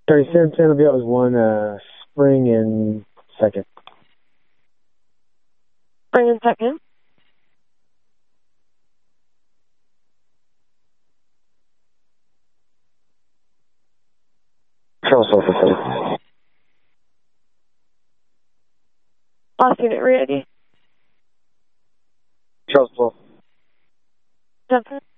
37 San Miguel is one spring in second. Spring in second. Charles Sulphur third. Last unit ready. Charles 12. Johnson.